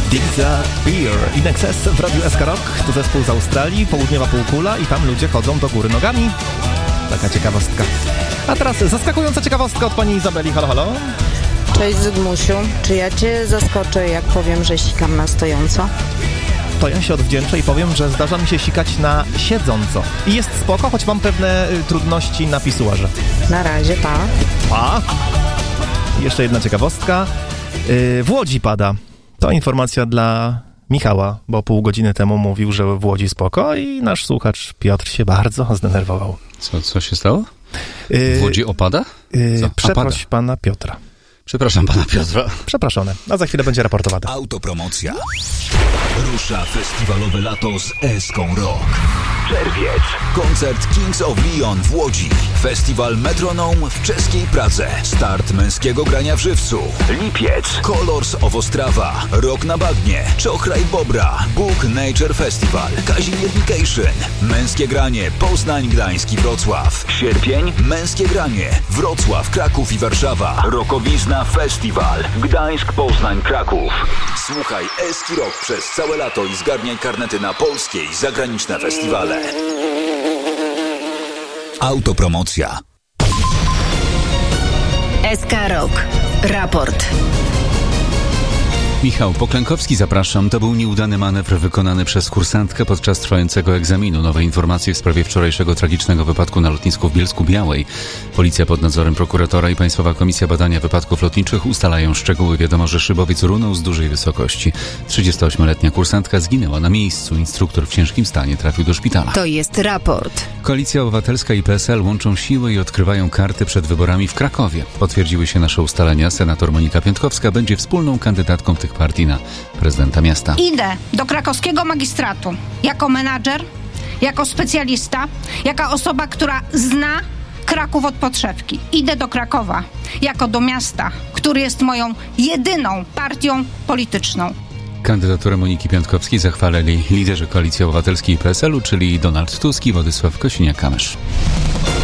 Disappear. In Excess w Radiu SK Rock. To zespół z Australii, południowa półkula i tam ludzie chodzą do góry nogami. Taka ciekawostka. A teraz zaskakująca ciekawostka od pani Izabeli. Halo, halo. Cześć Zygmusiu. Czy ja cię zaskoczę, jak powiem, że sikam na stojąco? To ja się odwdzięczę i powiem, że zdarza mi się sikać na siedząco. I jest spoko, choć mam pewne trudności na pisuarze. Na razie, pa. Pa! Jeszcze jedna ciekawostka. W Łodzi pada. To informacja dla Michała, bo pół godziny temu mówił, że w Łodzi spoko i nasz słuchacz Piotr się bardzo zdenerwował. Co się stało? W Łodzi opada? Przeproś pana Piotra. Przepraszam pana Piotra. Przepraszone. A za chwilę będzie raportowane. Autopromocja. Rusza festiwalowe lato z Eską Rock. Czerwiec. Koncert Kings of Leon w Łodzi. Festiwal Metronome w czeskiej Pradze. Start męskiego grania w żywcu. Lipiec. Colors of Ostrawa. Rock na bagnie. Czochraj Bobra. Bóg Nature Festival. Kazimiernication. Męskie granie. Poznań, Gdańsk i Wrocław. Sierpień. Męskie granie. Wrocław, Kraków i Warszawa. Rokowizna Festiwal. Gdańsk, Poznań, Kraków. Słuchaj Eski Rock przez całe lato i zgarniaj karnety na polskie i zagraniczne festiwale. Autopromocja. SK Rock. Raport. Michał Poklękowski, zapraszam. To był nieudany manewr wykonany przez kursantkę podczas trwającego egzaminu. Nowe informacje w sprawie wczorajszego tragicznego wypadku na lotnisku w Bielsku-Białej. Policja pod nadzorem prokuratora i Państwowa Komisja Badania Wypadków Lotniczych ustalają szczegóły. Wiadomo, że szybowiec runął z dużej wysokości. 38-letnia kursantka zginęła na miejscu. Instruktor w ciężkim stanie trafił do szpitala. To jest raport. Koalicja Obywatelska i PSL łączą siły i odkrywają karty przed wyborami w Krakowie. Potwierdziły się nasze ustalenia. Senator Monika Piątkowska będzie wspólną kandydatką tych partii na prezydenta miasta. Idę do krakowskiego magistratu jako menadżer, jako specjalista, jako osoba, która zna Kraków od podszewki. Idę do Krakowa jako do miasta, który jest moją jedyną partią polityczną. Kandydaturę Moniki Piątkowskiej zachwalili liderzy Koalicji Obywatelskiej i PSL-u, czyli Donald Tusk i Władysław Kosiniak-Kamysz.